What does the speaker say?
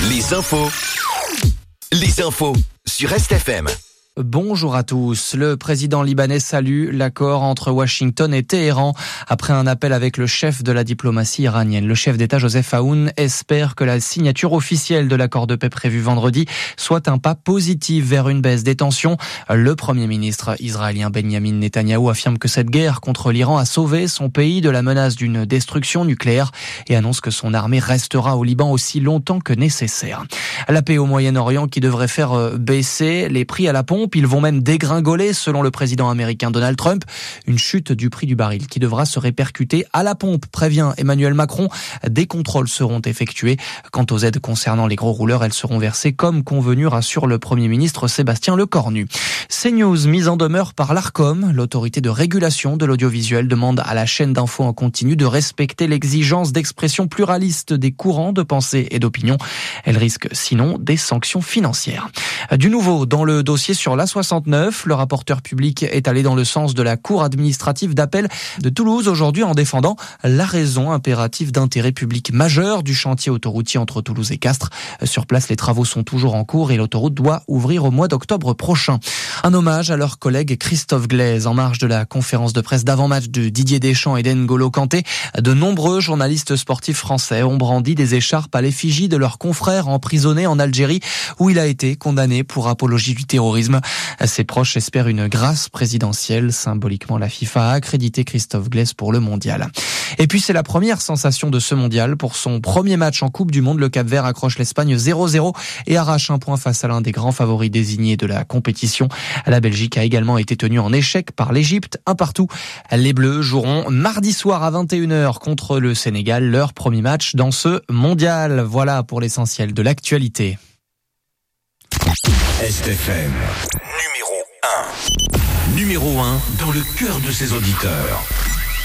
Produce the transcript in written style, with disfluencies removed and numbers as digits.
Les infos sur RestFM. Bonjour à tous. Le président libanais salue l'accord entre Washington et Téhéran après un appel avec le chef de la diplomatie iranienne. Le chef d'État Joseph Aoun espère que la signature officielle de l'accord de paix prévu vendredi soit un pas positif vers une baisse des tensions. Le premier ministre israélien Benjamin Netanyahou affirme que cette guerre contre l'Iran a sauvé son pays de la menace d'une destruction nucléaire et annonce que son armée restera au Liban aussi longtemps que nécessaire. La paix au Moyen-Orient qui devrait faire baisser les prix à la pompe. Ils vont même dégringoler selon le président américain Donald Trump. Une chute du prix du baril qui devra se répercuter à la pompe, prévient Emmanuel Macron. Des contrôles seront effectués. Quant aux aides concernant les gros rouleurs, elles seront versées comme convenu, rassure le Premier ministre Sébastien Lecornu. CNews, mise en demeure par l'Arcom, l'autorité de régulation de l'audiovisuel, demande à la chaîne d'info en continu de respecter l'exigence d'expression pluraliste des courants de pensée et d'opinion. Elle risque sinon des sanctions financières. Du nouveau dans le dossier sur l'A69, le rapporteur public est allé dans le sens de la Cour administrative d'appel de Toulouse aujourd'hui en défendant la raison impérative d'intérêt public majeur du chantier autoroutier entre Toulouse et Castres. Sur place, les travaux sont toujours en cours et l'autoroute doit ouvrir au mois d'octobre prochain. Un hommage à leur collègue Christophe Glaise en marge de la conférence de presse d'avant-match de Didier Deschamps et d'N'Golo Kanté. De nombreux journalistes sportifs français ont brandi des écharpes à l'effigie de leur confrère emprisonné en Algérie où il a été condamné pour apologie du terrorisme. Ses proches espèrent une grâce présidentielle. Symboliquement, la FIFA a accrédité Christophe Glaise pour le mondial. Et puis, c'est la première sensation de ce mondial. Pour son premier match en Coupe du Monde, le Cap-Vert accroche l'Espagne 0-0 et arrache un point face à l'un des grands favoris désignés de la compétition. La Belgique a également été tenue en échec par l'Égypte, 1-1. Les Bleus joueront mardi soir à 21h contre le Sénégal, leur premier match dans ce mondial. Voilà pour l'essentiel de l'actualité. RestFM, numéro 1 dans le cœur de ses auditeurs.